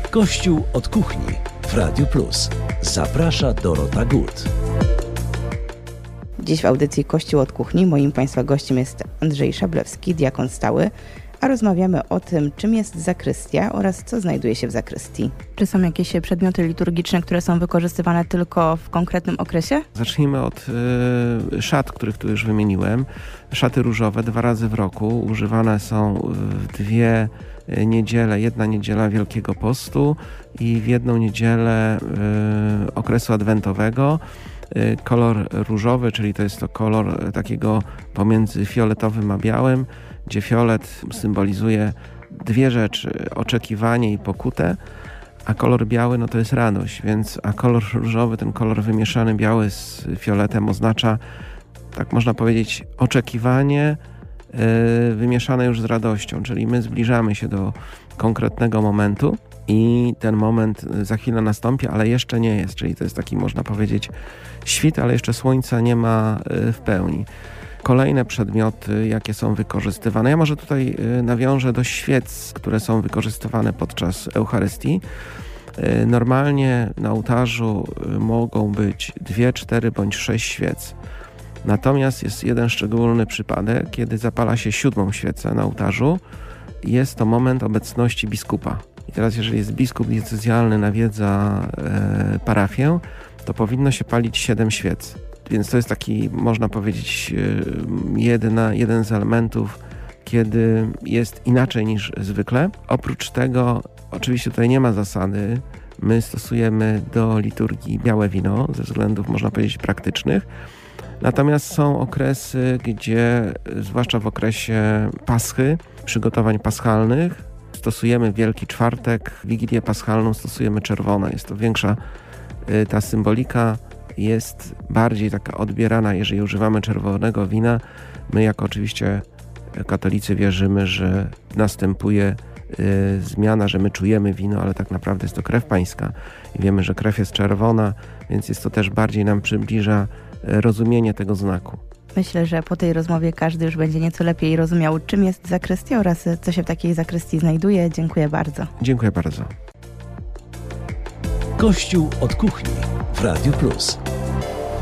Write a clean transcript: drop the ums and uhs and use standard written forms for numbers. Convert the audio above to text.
Kościół od kuchni w Radiu Plus. Zaprasza Dorota Gut. Dziś w audycji Kościół od kuchni moim Państwa gościem jest Andrzej Szablewski, diakon stały, a rozmawiamy o tym, czym jest zakrystia oraz co znajduje się w zakrystii. Czy są jakieś przedmioty liturgiczne, które są wykorzystywane tylko w konkretnym okresie? Zacznijmy od szat, których tu już wymieniłem. Szaty różowe 2 razy w roku używane są w 2 niedziele. Jedna niedziela Wielkiego Postu i w jedną niedzielę okresu adwentowego. Kolor różowy, czyli to jest to kolor takiego pomiędzy fioletowym a białym, gdzie fiolet symbolizuje 2 rzeczy, oczekiwanie i pokutę, a kolor biały to jest radość, a kolor różowy, ten kolor wymieszany biały z fioletem oznacza, tak można powiedzieć, oczekiwanie wymieszane już z radością, czyli my zbliżamy się do konkretnego momentu i ten moment za chwilę nastąpi, ale jeszcze nie jest, czyli to jest taki, można powiedzieć, świt, ale jeszcze słońca nie ma w pełni. Kolejne przedmioty, jakie są wykorzystywane. Ja może tutaj nawiążę do świec, które są wykorzystywane podczas Eucharystii. Normalnie na ołtarzu mogą być 2, 4 bądź 6 świec. Natomiast jest jeden szczególny przypadek, kiedy zapala się 7. świecę na ołtarzu. Jest to moment obecności biskupa. I teraz jeżeli jest biskup diecezjalny, nawiedza parafię, to powinno się palić 7 świec. Więc to jest taki, można powiedzieć, jeden z elementów, kiedy jest inaczej niż zwykle. Oprócz tego, oczywiście tutaj nie ma zasady, my stosujemy do liturgii białe wino ze względów, można powiedzieć, praktycznych. Natomiast są okresy, gdzie, zwłaszcza w okresie Paschy, przygotowań paschalnych, stosujemy Wielki Czwartek, Wigilię Paschalną stosujemy czerwone. Jest to większa, ta symbolika jest bardziej taka odbierana, jeżeli używamy czerwonego wina. My jako oczywiście katolicy wierzymy, że następuje zmiana, że my czujemy wino, ale tak naprawdę jest to krew pańska i wiemy, że krew jest czerwona, więc jest to też bardziej nam przybliża rozumienie tego znaku. Myślę, że po tej rozmowie każdy już będzie nieco lepiej rozumiał, czym jest zakrystia oraz co się w takiej zakrystii znajduje. Dziękuję bardzo. Dziękuję bardzo. Kościół od kuchni w Radiu Plus.